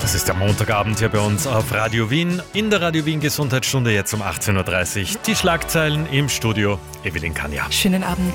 Das ist der Montagabend hier bei uns auf Radio Wien. In der Radio Wien Gesundheitsstunde jetzt um 18.30 Uhr. Die Schlagzeilen im Studio. Evelyn Kanja. Schönen Abend.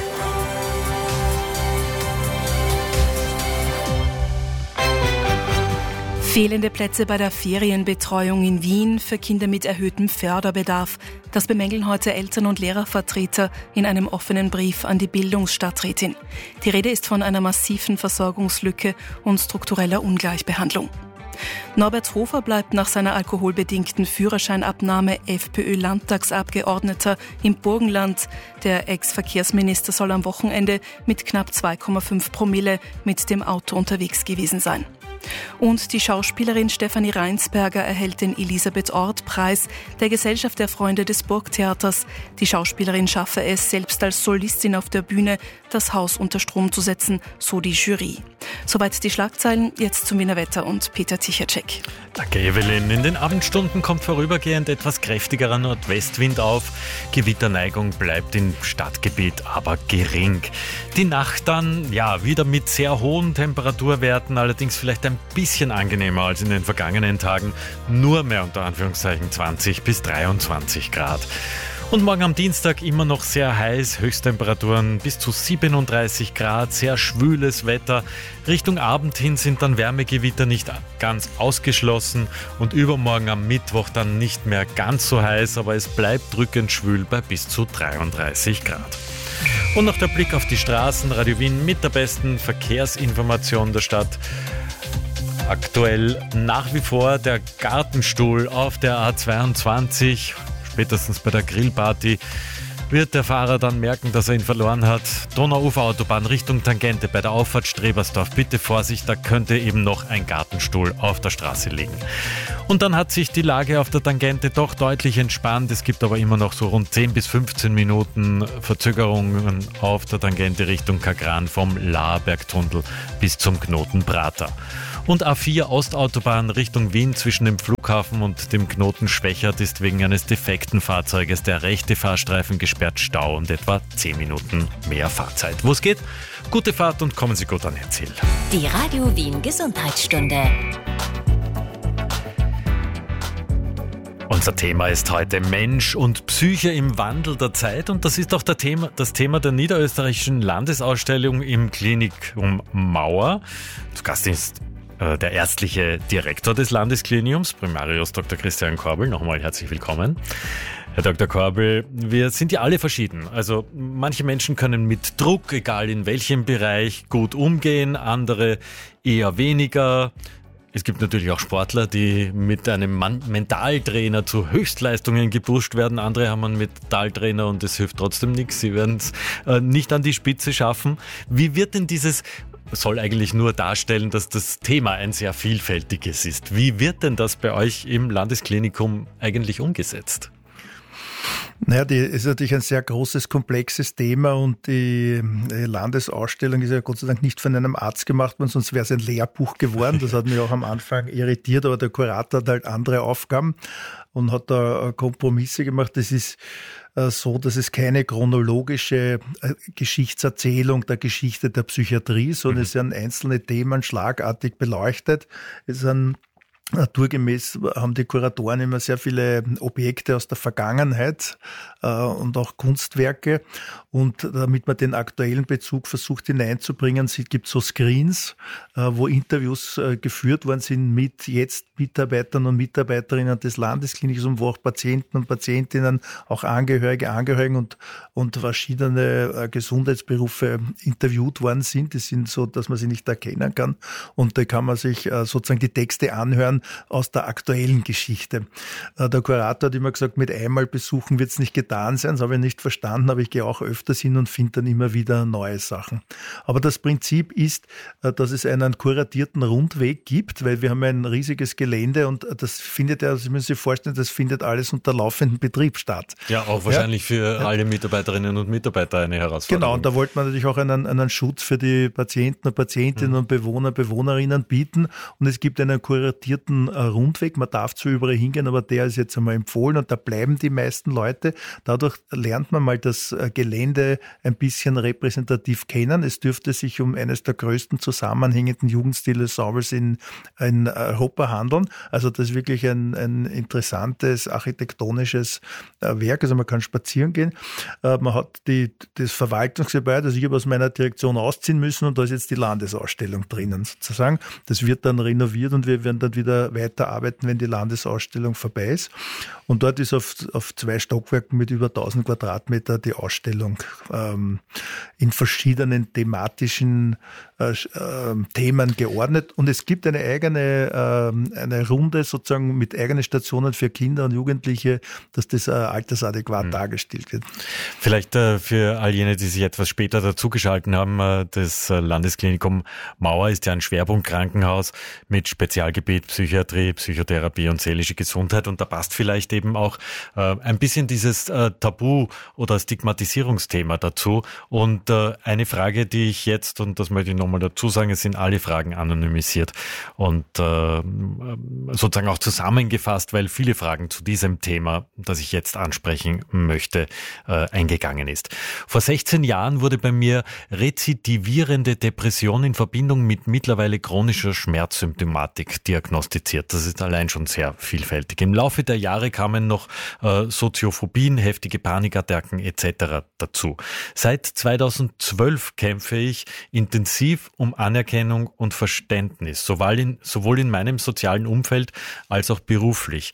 Fehlende Plätze bei der Ferienbetreuung in Wien für Kinder mit erhöhtem Förderbedarf. Das bemängeln heute Eltern- und Lehrervertreter in einem offenen Brief an die Bildungsstadträtin. Die Rede ist von einer massiven Versorgungslücke und struktureller Ungleichbehandlung. Norbert Hofer bleibt nach seiner alkoholbedingten Führerscheinabnahme FPÖ-Landtagsabgeordneter im Burgenland. Der Ex-Verkehrsminister soll am Wochenende mit knapp 2,5 Promille mit dem Auto unterwegs gewesen sein. Und die Schauspielerin Stefanie Reinsberger erhält den Elisabeth-Ort-Preis der Gesellschaft der Freunde des Burgtheaters. Die Schauspielerin schaffe es, selbst als Solistin auf der Bühne das Haus unter Strom zu setzen, so die Jury. Soweit die Schlagzeilen, jetzt zum Wiener Wetter und Peter Tichacek. Danke, Evelyn. In den Abendstunden kommt vorübergehend etwas kräftigerer Nordwestwind auf. Gewitterneigung bleibt im Stadtgebiet aber gering. Die Nacht dann, wieder mit sehr hohen Temperaturwerten, allerdings vielleicht ein bisschen angenehmer als in den vergangenen Tagen. Nur mehr unter Anführungszeichen 20 bis 23 Grad. Und morgen am Dienstag immer noch sehr heiß, Höchsttemperaturen bis zu 37 Grad, sehr schwüles Wetter. Richtung Abend hin sind dann Wärmegewitter nicht ganz ausgeschlossen und übermorgen am Mittwoch dann nicht mehr ganz so heiß, aber es bleibt drückend schwül bei bis zu 33 Grad. Und noch der Blick auf die Straßen, Radio Wien mit der besten Verkehrsinformation der Stadt. Aktuell nach wie vor der Gartenstuhl auf der A22. Spätestens bei der Grillparty wird der Fahrer dann merken, dass er ihn verloren hat. Donauuferautobahn Richtung Tangente bei der Auffahrt Strebersdorf. Bitte Vorsicht, da könnte eben noch ein Gartenstuhl auf der Straße liegen. Und dann hat sich die Lage auf der Tangente doch deutlich entspannt. Es gibt aber immer noch so rund 10 bis 15 Minuten Verzögerungen auf der Tangente Richtung Kagran vom Laarbergtunnel bis zum Knoten Prater. Und A4 Ostautobahn Richtung Wien zwischen dem Flughafen und dem Knoten Schwächert ist wegen eines defekten Fahrzeuges der rechte Fahrstreifen gesperrt, Stau und etwa 10 Minuten mehr Fahrzeit. Wo es geht, gute Fahrt und kommen Sie gut an Ihr Ziel. Die Radio Wien Gesundheitsstunde. Unser Thema ist heute Mensch und Psyche im Wandel der Zeit und das ist auch das Thema der niederösterreichischen Landesausstellung im Klinikum Mauer. Zu Gast ist der ärztliche Direktor des Landeskliniums, Primarius Dr. Christian Korbel. Nochmal herzlich willkommen. Herr Dr. Korbel, wir sind ja alle verschieden. Also manche Menschen können mit Druck, egal in welchem Bereich, gut umgehen, andere eher weniger. Es gibt natürlich auch Sportler, die mit einem Mentaltrainer zu Höchstleistungen gepusht werden. Andere haben einen Mentaltrainer und es hilft trotzdem nichts. Sie werden es nicht an die Spitze schaffen. Wie wird denn soll eigentlich nur darstellen, dass das Thema ein sehr vielfältiges ist. Wie wird denn das bei euch im Landesklinikum eigentlich umgesetzt? Naja, das ist natürlich ein sehr großes, komplexes Thema und die Landesausstellung ist ja Gott sei Dank nicht von einem Arzt gemacht worden, sonst wäre es ein Lehrbuch geworden. Das hat mich auch am Anfang irritiert, aber der Kurator hat halt andere Aufgaben und hat da Kompromisse gemacht. Das ist so, dass es keine chronologische Geschichtserzählung der Geschichte der Psychiatrie, sondern es sind einzelne Themen schlagartig beleuchtet. Es sind naturgemäß haben die Kuratoren immer sehr viele Objekte aus der Vergangenheit und auch Kunstwerke. Und damit man den aktuellen Bezug versucht hineinzubringen, gibt es so Screens, wo Interviews geführt worden sind mit jetzt Mitarbeitern und Mitarbeiterinnen des Landesklinikums und wo auch Patienten und Patientinnen, auch Angehörigen und verschiedene Gesundheitsberufe interviewt worden sind. Die sind so, dass man sie nicht erkennen kann. Und da kann man sich sozusagen die Texte anhören aus der aktuellen Geschichte. Der Kurator hat immer gesagt, mit einmal besuchen wird es nicht getan sein. Das habe ich nicht verstanden, aber ich gehe auch öfters hin und finde dann immer wieder neue Sachen. Aber das Prinzip ist, dass es einen kuratierten Rundweg gibt, weil wir haben ein riesiges Gelände und das findet ja, Sie müssen sich vorstellen, das findet alles unter laufendem Betrieb statt. Ja, auch wahrscheinlich für alle Mitarbeiterinnen und Mitarbeiter eine Herausforderung. Genau, und da wollte man natürlich auch einen Schutz für die Patienten und Patientinnen und Bewohnerinnen bieten und es gibt einen kuratierten guten Rundweg. Man darf zwar überall hingehen, aber der ist jetzt einmal empfohlen und da bleiben die meisten Leute. Dadurch lernt man mal das Gelände ein bisschen repräsentativ kennen. Es dürfte sich um eines der größten zusammenhängenden Jugendstil-Ensembles in Europa handeln. Also das ist wirklich ein interessantes architektonisches Werk. Also man kann spazieren gehen. Man hat das Verwaltungsgebäude, also ich habe aus meiner Direktion ausziehen müssen und da ist jetzt die Landesausstellung drinnen sozusagen. Das wird dann renoviert und wir werden dann wieder weiterarbeiten, wenn die Landesausstellung vorbei ist. Und dort ist auf 2 Stockwerken mit über 1000 Quadratmeter die Ausstellung in verschiedenen thematischen Themen geordnet. Und es gibt eine Runde sozusagen mit eigenen Stationen für Kinder und Jugendliche, dass das altersadäquat dargestellt wird. Vielleicht für all jene, die sich etwas später dazugeschaltet haben, das Landesklinikum Mauer ist ja ein Schwerpunktkrankenhaus mit Spezialgebiet Psychiatrie, Psychotherapie und seelische Gesundheit. Und da passt vielleicht eben auch ein bisschen dieses Tabu- oder Stigmatisierungsthema dazu. Und eine Frage, die ich jetzt, und das möchte ich nochmal dazu sagen, es sind alle Fragen anonymisiert und sozusagen auch zusammengefasst, weil viele Fragen zu diesem Thema, das ich jetzt ansprechen möchte, eingegangen ist. Vor 16 Jahren wurde bei mir rezidivierende Depression in Verbindung mit mittlerweile chronischer Schmerzsymptomatik diagnostiziert. Das ist allein schon sehr vielfältig. Im Laufe der Jahre kamen noch Soziophobien, heftige Panikattacken etc. dazu. Seit 2012 kämpfe ich intensiv um Anerkennung und Verständnis, sowohl in meinem sozialen Umfeld als auch beruflich.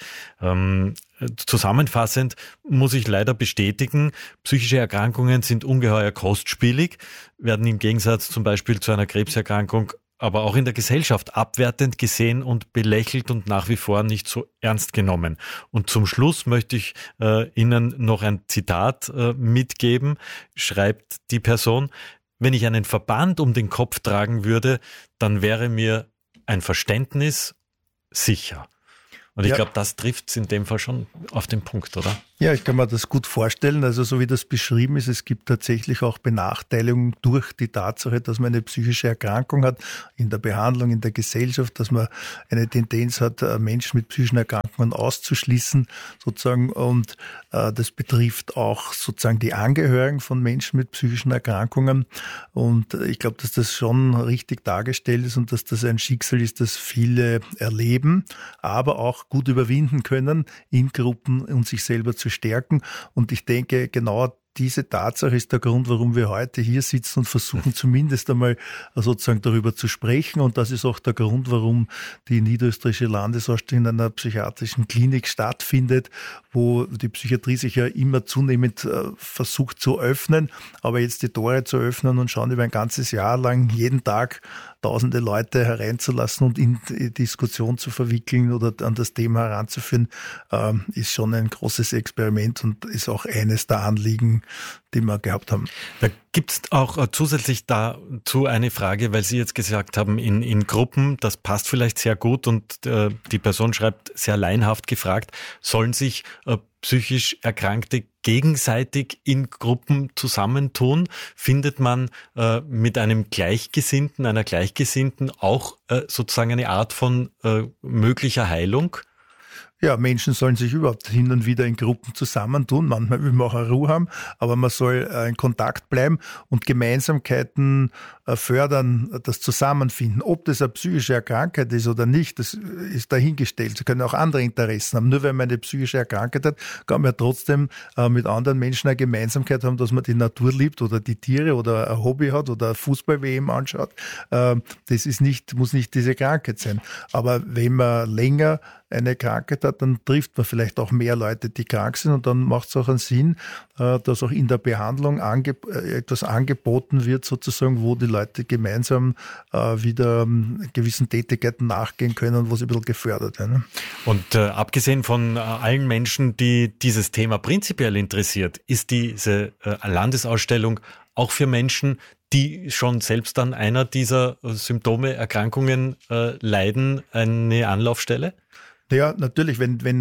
Zusammenfassend muss ich leider bestätigen, psychische Erkrankungen sind ungeheuer kostspielig, werden im Gegensatz zum Beispiel zu einer Krebserkrankung aber auch in der Gesellschaft abwertend gesehen und belächelt und nach wie vor nicht so ernst genommen. Und zum Schluss möchte ich Ihnen noch ein Zitat mitgeben, schreibt die Person: Wenn ich einen Verband um den Kopf tragen würde, dann wäre mir ein Verständnis sicher. Und ich glaube, das trifft es in dem Fall schon auf den Punkt, oder? Ja, ich kann mir das gut vorstellen. Also so wie das beschrieben ist, es gibt tatsächlich auch Benachteiligungen durch die Tatsache, dass man eine psychische Erkrankung hat, in der Behandlung, in der Gesellschaft, dass man eine Tendenz hat, Menschen mit psychischen Erkrankungen auszuschließen, sozusagen. Und das betrifft auch sozusagen die Angehörigen von Menschen mit psychischen Erkrankungen. Und ich glaube, dass das schon richtig dargestellt ist und dass das ein Schicksal ist, das viele erleben, aber auch gut überwinden können in Gruppen und sich selber zu stärken. Und ich denke, genau diese Tatsache ist der Grund, warum wir heute hier sitzen und versuchen zumindest einmal sozusagen darüber zu sprechen. Und das ist auch der Grund, warum die Niederösterreichische Landesausstellung in einer psychiatrischen Klinik stattfindet, wo die Psychiatrie sich ja immer zunehmend versucht zu öffnen. Aber jetzt die Tore zu öffnen und schauen über ein ganzes Jahr lang jeden Tag tausende Leute hereinzulassen und in die Diskussion zu verwickeln oder an das Thema heranzuführen, ist schon ein großes Experiment und ist auch eines der Anliegen, die wir gehabt haben. Da gibt es auch zusätzlich dazu eine Frage, weil Sie jetzt gesagt haben, in Gruppen, das passt vielleicht sehr gut und die Person schreibt, sehr laienhaft gefragt, sollen sich psychisch Erkrankte gegenseitig in Gruppen zusammentun? Findet man mit einem Gleichgesinnten, einer Gleichgesinnten auch sozusagen eine Art von möglicher Heilung? Ja, Menschen sollen sich überhaupt hin und wieder in Gruppen zusammentun. Manchmal will man auch eine Ruhe haben, aber man soll in Kontakt bleiben und Gemeinsamkeiten fördern, das Zusammenfinden. Ob das eine psychische Krankheit ist oder nicht, das ist dahingestellt. Sie können auch andere Interessen haben. Nur wenn man eine psychische Krankheit hat, kann man ja trotzdem mit anderen Menschen eine Gemeinsamkeit haben, dass man die Natur liebt oder die Tiere oder ein Hobby hat oder Fußball-WM anschaut. Das ist muss nicht diese Krankheit sein. Aber wenn man länger eine Krankheit hat, dann trifft man vielleicht auch mehr Leute, die krank sind und dann macht es auch einen Sinn, dass auch in der Behandlung etwas angeboten wird, sozusagen, wo die Leute gemeinsam wieder gewissen Tätigkeiten nachgehen können, wo sie ein bisschen gefördert werden. Und abgesehen von allen Menschen, die dieses Thema prinzipiell interessiert, ist diese Landesausstellung auch für Menschen, die schon selbst an einer dieser Symptome, Erkrankungen leiden, eine Anlaufstelle? Ja, natürlich, wenn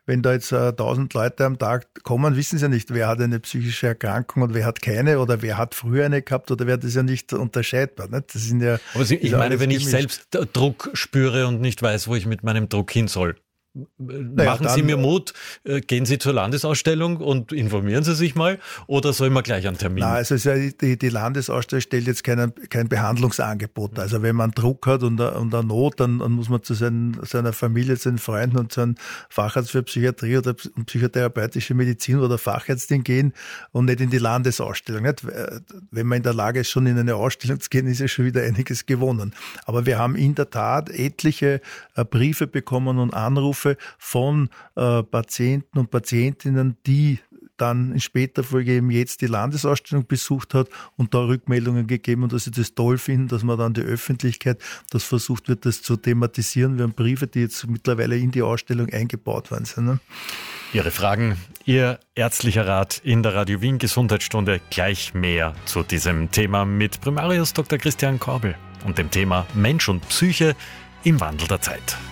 wenn da jetzt 1000 Leute am Tag kommen, wissen sie ja nicht, wer hat eine psychische Erkrankung und wer hat keine oder wer hat früher eine gehabt oder wer, das ist ja nicht unterscheidbar. Nicht? Das sind ja, aber ich meine, wenn ich selbst Druck spüre und nicht weiß, wo ich mit meinem Druck hin soll, machen Sie mir Mut, gehen Sie zur Landesausstellung und informieren Sie sich mal, oder soll man gleich einen Termin? Nein, also die Landesausstellung stellt jetzt kein Behandlungsangebot. Also wenn man Druck hat und eine Not, dann muss man zu seiner Familie, zu seinen Freunden und zu einem Facharzt für Psychiatrie oder psychotherapeutische Medizin oder Fachärztin gehen und nicht in die Landesausstellung. Nicht? Wenn man in der Lage ist, schon in eine Ausstellung zu gehen, ist ja schon wieder einiges gewonnen. Aber wir haben in der Tat etliche Briefe bekommen und Anrufe von Patienten und Patientinnen, die dann in später Folge eben jetzt die Landesausstellung besucht hat und da Rückmeldungen gegeben und dass sie das toll finden, dass man dann die Öffentlichkeit, das versucht wird, das zu thematisieren. Wir haben Briefe, die jetzt mittlerweile in die Ausstellung eingebaut worden sind. Ne? Ihre Fragen, Ihr ärztlicher Rat in der Radio Wien Gesundheitsstunde, gleich mehr zu diesem Thema mit Primarius Dr. Christian Korbel und dem Thema Mensch und Psyche im Wandel der Zeit.